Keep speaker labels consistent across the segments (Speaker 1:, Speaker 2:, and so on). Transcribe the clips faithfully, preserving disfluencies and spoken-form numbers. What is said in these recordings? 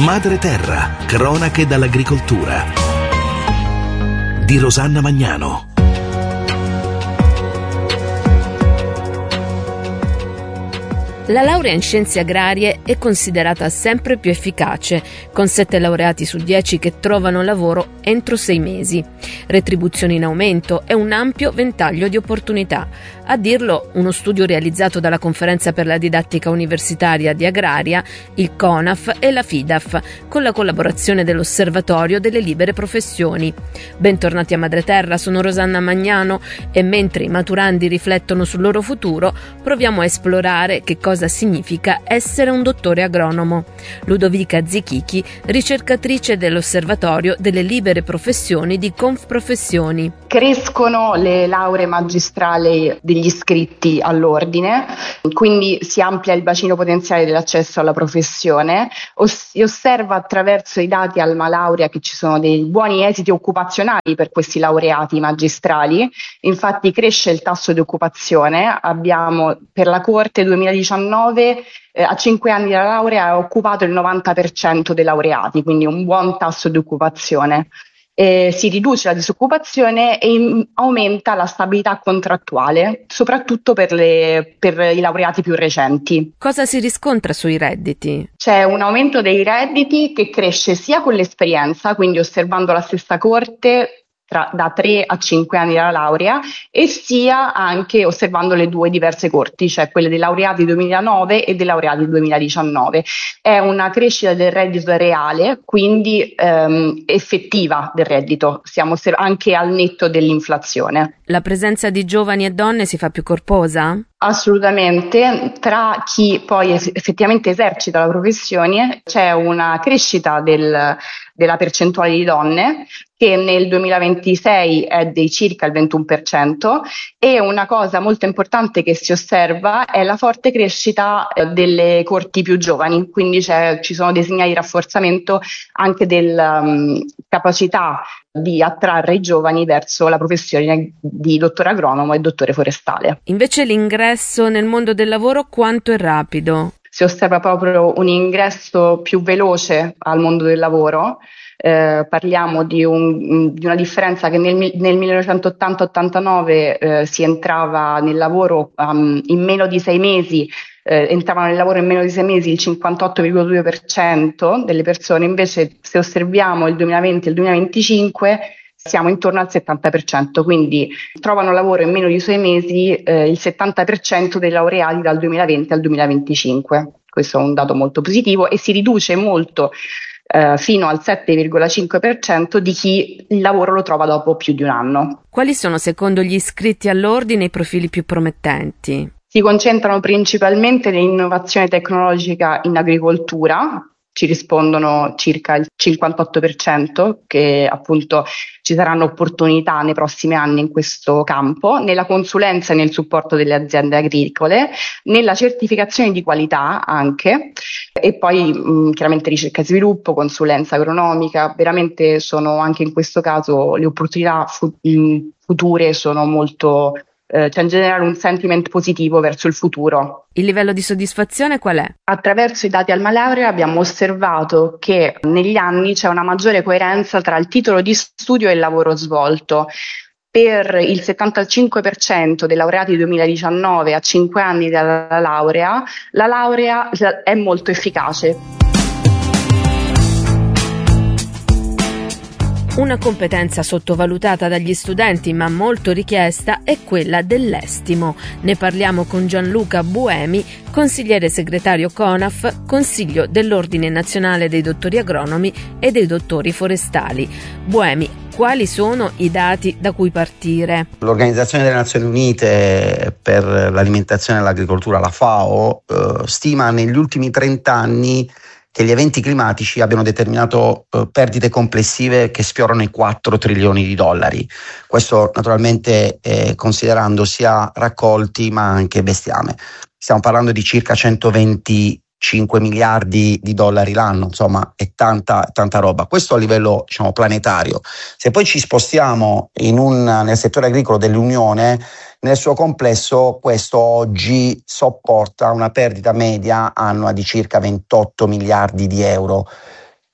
Speaker 1: Madre Terra, cronache dall'agricoltura di Rosanna Magnano.
Speaker 2: La laurea in scienze agrarie è considerata sempre più efficace, con sette laureati su dieci che trovano lavoro entro sei mesi. Retribuzioni in aumento e un ampio ventaglio di opportunità. A dirlo uno studio realizzato dalla Conferenza per la Didattica Universitaria di Agraria, il CONAF e la FIDAF, con la collaborazione dell'Osservatorio delle Libere Professioni. Bentornati a Madreterra, sono Rosanna Magnano e mentre i maturandi riflettono sul loro futuro, proviamo a esplorare che cosa significa essere un dottore agronomo. Ludovica Zichichi, ricercatrice dell'Osservatorio delle Libere Professioni di Confprofessioni.
Speaker 3: Crescono le lauree magistrali degli iscritti all'ordine, quindi si amplia il bacino potenziale dell'accesso alla professione. Si osserva attraverso i dati Alma Laurea che ci sono dei buoni esiti occupazionali per questi laureati magistrali. Infatti cresce il tasso di occupazione. Abbiamo per la Corte duemiladiciannove eh, a cinque anni dalla laurea ha occupato il novanta per cento dei laureati, quindi un buon tasso di occupazione. Eh, si riduce la disoccupazione e in, aumenta la stabilità contrattuale, soprattutto per, le, per i laureati più recenti.
Speaker 2: Cosa si riscontra sui redditi?
Speaker 3: C'è un aumento dei redditi che cresce sia con l'esperienza, quindi osservando la stessa corte tra, da tre a cinque anni dalla laurea, e sia anche osservando le due diverse corti, cioè quelle dei laureati duemilanove e dei laureati duemiladiciannove. È una crescita del reddito reale, quindi ehm, effettiva del reddito, siamo osserv- anche al netto dell'inflazione.
Speaker 2: La presenza di giovani e donne si fa più corposa?
Speaker 3: Assolutamente, tra chi poi effettivamente esercita la professione c'è una crescita del, della percentuale di donne che nel duemilaventisei è di circa il ventuno per cento, e una cosa molto importante che si osserva è la forte crescita delle corti più giovani, quindi c'è, ci sono dei segnali di rafforzamento anche della um, capacità di attrarre i giovani verso la professione di dottore agronomo e dottore forestale.
Speaker 2: Invece l'ingresso nel mondo del lavoro quanto è rapido?
Speaker 3: Si osserva proprio un ingresso più veloce al mondo del lavoro. Eh, parliamo di, un, di una differenza che nel, nel millenovecentottanta ottantanove eh, si entrava nel lavoro um, in meno di sei mesi, eh, entravano nel lavoro in meno di sei mesi il cinquantotto virgola due per cento delle persone, invece se osserviamo il duemilaventi e il duemilaventicinque siamo intorno al settanta per cento, quindi trovano lavoro in meno di sei mesi eh, il settanta per cento dei laureati dal duemilaventi al duemilaventicinque. Questo è un dato molto positivo e si riduce molto eh, fino al sette virgola cinque per cento di chi il lavoro lo trova dopo più di un anno.
Speaker 2: Quali sono secondo gli iscritti all'ordine i profili più promettenti?
Speaker 3: Si concentrano principalmente nell'innovazione tecnologica in agricoltura. Ci rispondono circa il cinquantotto per cento, che appunto ci saranno opportunità nei prossimi anni in questo campo, nella consulenza e nel supporto delle aziende agricole, nella certificazione di qualità anche, e poi mh, chiaramente ricerca e sviluppo, consulenza agronomica. Veramente sono anche in questo caso le opportunità fu- mh, future sono molto Eh, c'è in generale un sentiment positivo verso il futuro.
Speaker 2: Il livello di soddisfazione qual è?
Speaker 3: Attraverso i dati Alma Laurea abbiamo osservato che negli anni c'è una maggiore coerenza tra il titolo di studio e il lavoro svolto. Per il settantacinque per cento dei laureati duemiladiciannove a cinque anni dalla laurea, la laurea è molto efficace.
Speaker 2: Una competenza sottovalutata dagli studenti ma molto richiesta è quella dell'estimo. Ne parliamo con Gianluca Buemi, consigliere segretario CONAF, consiglio dell'Ordine Nazionale dei Dottori Agronomi e dei Dottori Forestali. Buemi, quali sono i dati da cui partire?
Speaker 4: L'Organizzazione delle Nazioni Unite per l'Alimentazione e l'Agricoltura, la FAO, eh, stima negli ultimi trenta anni che gli eventi climatici abbiano determinato eh, perdite complessive che sfiorano i quattro trilioni di dollari. Questo naturalmente eh, considerando sia raccolti ma anche bestiame. Stiamo parlando di circa centoventicinque miliardi di dollari l'anno, insomma è tanta, tanta roba. Questo a livello, diciamo, planetario. Se poi ci spostiamo in un, nel settore agricolo dell'Unione, nel suo complesso questo oggi sopporta una perdita media annua di circa ventotto miliardi di euro.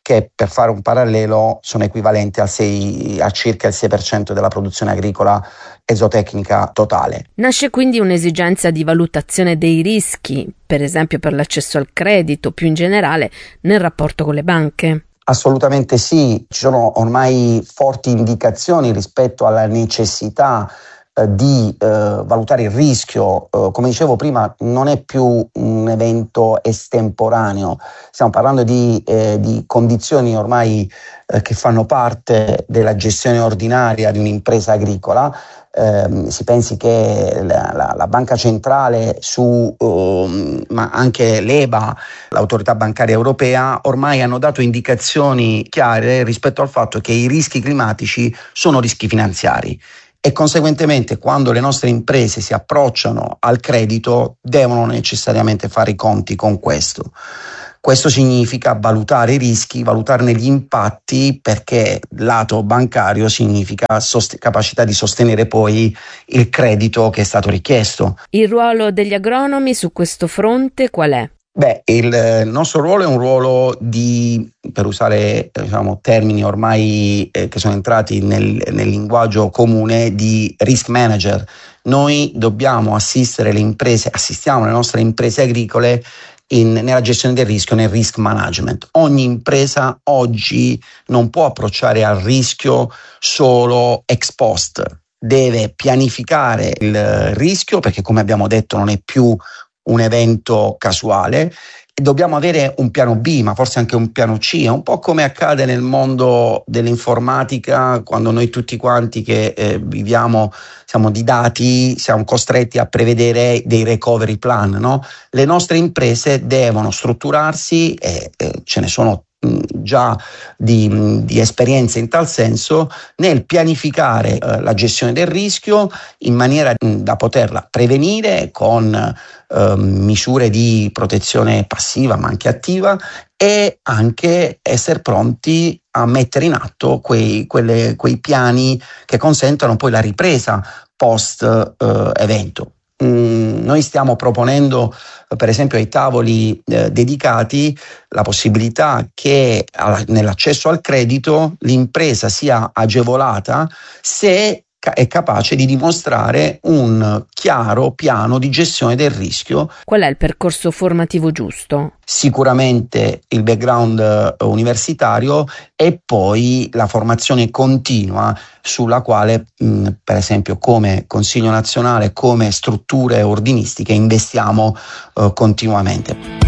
Speaker 4: che per fare un parallelo sono equivalenti al sei, a circa il sei per cento della produzione agricola esotecnica totale.
Speaker 2: Nasce quindi un'esigenza di valutazione dei rischi, per esempio per l'accesso al credito, più in generale nel rapporto con le banche.
Speaker 4: Assolutamente sì, ci sono ormai forti indicazioni rispetto alla necessità eh, di eh, valutare il rischio. Eh, come dicevo prima, non è più un evento estemporaneo, stiamo parlando di, eh, di condizioni ormai eh, che fanno parte della gestione ordinaria di un'impresa agricola. Eh, si pensi che la, la, la Banca Centrale su, uh, ma anche l'E B A, l'Autorità Bancaria Europea, ormai hanno dato indicazioni chiare rispetto al fatto che i rischi climatici sono rischi finanziari e conseguentemente quando le nostre imprese si approcciano al credito devono necessariamente fare i conti con questo. Questo significa valutare i rischi, valutarne gli impatti, perché lato bancario significa sost- capacità di sostenere poi il credito che è stato richiesto.
Speaker 2: Il ruolo degli agronomi su questo fronte qual è?
Speaker 4: Beh, il nostro ruolo è un ruolo di, per usare diciamo, termini ormai eh, che sono entrati nel, nel linguaggio comune, di risk manager. Noi dobbiamo assistere le imprese, assistiamo le nostre imprese agricole In, nella gestione del rischio, nel risk management. Ogni impresa oggi non può approcciare al rischio solo ex post, deve pianificare il rischio perché, come abbiamo detto, non è più un evento casuale e dobbiamo avere un piano B, ma forse anche un piano C. È un po' come accade nel mondo dell'informatica, quando noi tutti quanti che eh, viviamo siamo di dati, siamo costretti a prevedere dei recovery plan, no? Le nostre imprese devono strutturarsi e eh, ce ne sono mh, già di, di esperienze in tal senso nel pianificare eh, la gestione del rischio in maniera mh, da poterla prevenire con eh, misure di protezione passiva ma anche attiva e anche essere pronti a mettere in atto quei, quelle, quei piani che consentano poi la ripresa post eh, evento. Mm, noi stiamo proponendo eh, per esempio ai tavoli eh, dedicati la possibilità che alla, nell'accesso al credito l'impresa sia agevolata se è capace di dimostrare un chiaro piano di gestione del rischio.
Speaker 2: Qual è il percorso formativo giusto?
Speaker 4: Sicuramente il background universitario e poi la formazione continua sulla quale, mh, per esempio, come Consiglio Nazionale, come strutture ordinistiche investiamo uh, continuamente.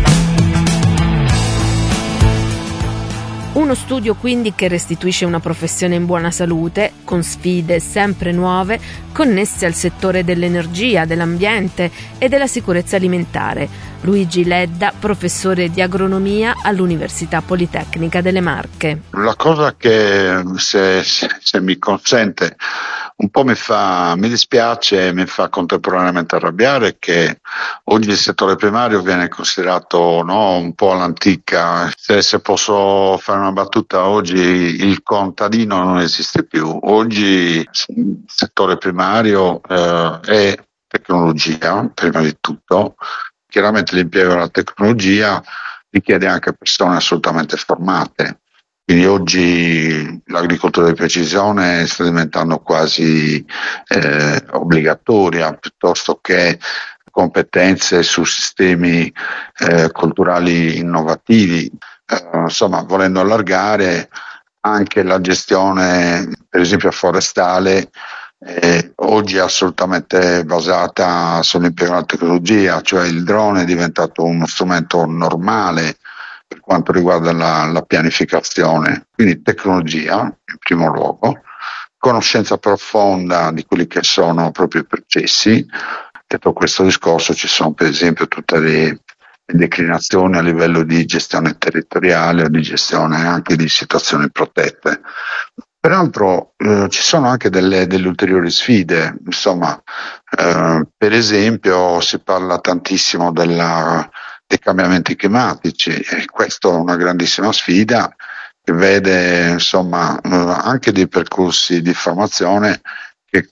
Speaker 2: Uno studio quindi che restituisce una professione in buona salute, con sfide sempre nuove, connesse al settore dell'energia, dell'ambiente e della sicurezza alimentare. Luigi Ledda, professore di agronomia all'Università Politecnica delle Marche.
Speaker 5: La cosa che, se, se mi consente, un po' mi fa, mi dispiace e mi fa contemporaneamente arrabbiare è che oggi il settore primario viene considerato, no, un po' all'antica. Se, se posso fare una battuta, oggi il contadino non esiste più. Oggi il settore primario eh, è tecnologia, prima di tutto. Chiaramente l'impiego della tecnologia richiede anche persone assolutamente formate. Quindi oggi l'agricoltura di precisione sta diventando quasi eh, obbligatoria, piuttosto che competenze su sistemi eh, culturali innovativi. Eh, insomma, volendo allargare anche la gestione, per esempio forestale, eh, oggi è assolutamente basata sull'impiego della tecnologia, cioè il drone è diventato uno strumento normale per quanto riguarda la, la pianificazione, quindi tecnologia in primo luogo, conoscenza profonda di quelli che sono proprio i processi. Detto questo discorso, ci sono per esempio tutte le, le declinazioni a livello di gestione territoriale o di gestione anche di situazioni protette. Peraltro eh, ci sono anche delle, delle ulteriori sfide, insomma, eh, per esempio si parla tantissimo della, dei cambiamenti climatici e questa è una grandissima sfida che vede insomma eh, anche dei percorsi di formazione che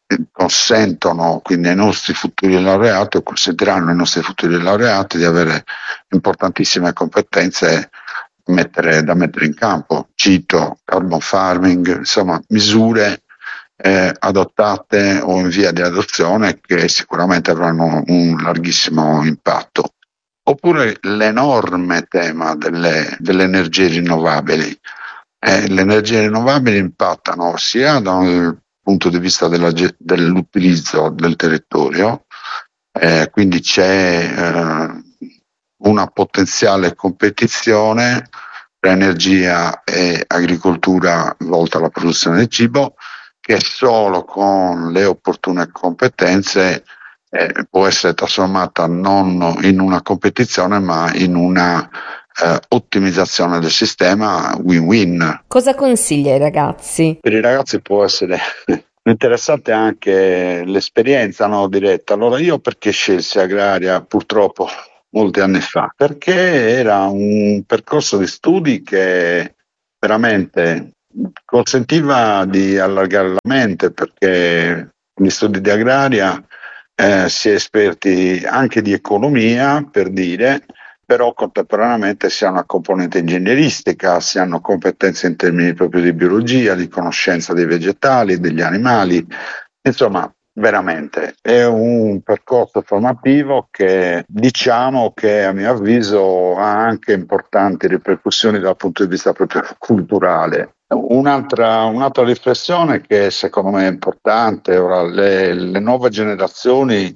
Speaker 5: consentono quindi ai nostri futuri laureati o consentiranno ai nostri futuri laureati di avere importantissime competenze mettere, da mettere in campo. Cito carbon farming, insomma misure eh, adottate o in via di adozione che sicuramente avranno un larghissimo impatto. Oppure l'enorme tema delle, delle energie rinnovabili. Eh, le energie rinnovabili impattano sia dal punto di vista della, dell'utilizzo del territorio, eh, quindi c'è eh, una potenziale competizione tra energia e agricoltura volta alla produzione del cibo, che solo con le opportune competenze eh, può essere trasformata non in una competizione ma in una eh, ottimizzazione del sistema win-win.
Speaker 2: Cosa consiglia ai ragazzi?
Speaker 5: Per i ragazzi può essere interessante anche l'esperienza, no, diretta. Allora io perché scelsi agraria purtroppo molti anni fa? Perché era un percorso di studi che veramente consentiva di allargare la mente, perché negli studi di agraria eh, si è esperti anche di economia, per dire, però contemporaneamente si ha una componente ingegneristica, si hanno competenze in termini proprio di biologia, di conoscenza dei vegetali, degli animali, insomma veramente è un percorso formativo che diciamo che a mio avviso ha anche importanti ripercussioni dal punto di vista proprio culturale. Un'altra, un'altra riflessione che secondo me è importante, ora le, le nuove generazioni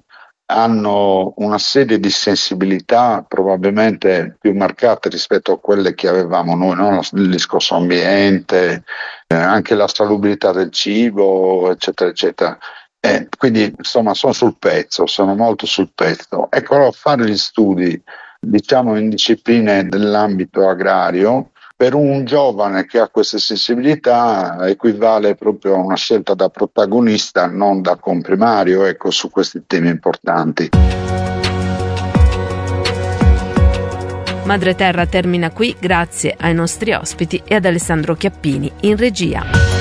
Speaker 5: hanno una serie di sensibilità probabilmente più marcate rispetto a quelle che avevamo noi, no? Il discorso ambiente, eh, anche la salubrità del cibo, eccetera, eccetera. Eh, quindi insomma sono sul pezzo, sono molto sul pezzo. Ecco, allora fare gli studi, diciamo in discipline dell'ambito agrario, per un giovane che ha queste sensibilità equivale proprio a una scelta da protagonista, non da comprimario, ecco, su questi temi importanti.
Speaker 2: Madre Terra termina qui, grazie ai nostri ospiti e ad Alessandro Chiappini in regia.